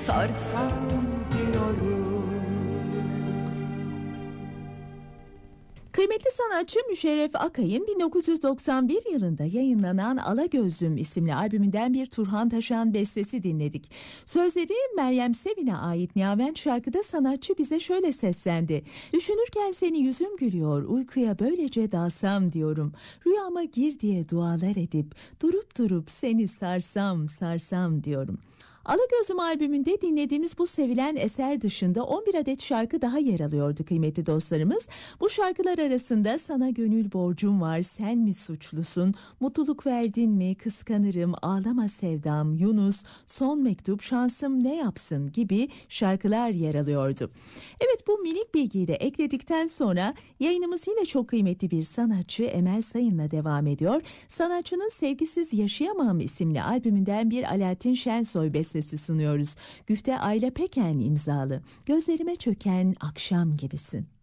sarsam diyorum. Kıymetli sanatçı Müşerref Akay'ın 1991 yılında yayınlanan Alagözlüm isimli albümünden bir Turhan Taşan bestesi dinledik. Sözleri Meryem Sevin'e ait Niyaven şarkıda sanatçı bize şöyle seslendi. Düşünürken seni yüzüm gülüyor, uykuya böylece dalsam diyorum. Rüyama gir diye dualar edip durup durup seni sarsam sarsam diyorum. Alagözlüm albümünde dinlediğimiz bu sevilen eser dışında 11 adet şarkı daha yer alıyordu kıymetli dostlarımız. Bu şarkılar arasında Sana Gönül Borcum Var, Sen Mi Suçlusun, Mutluluk Verdin Mi, Kıskanırım, Ağlama Sevdam, Yunus, Son Mektup, Şansım Ne Yapsın gibi şarkılar yer alıyordu. Evet, bu minik bilgiyi de ekledikten sonra yayınımız yine çok kıymetli bir sanatçı Emel Sayın'la devam ediyor. Sanatçının Sevgisiz Yaşayamam isimli albümünden bir Alaaddin Şensoy bestesi sunuyoruz. Güfte Ayla Peken imzalı. Gözlerime çöken akşam gibisin.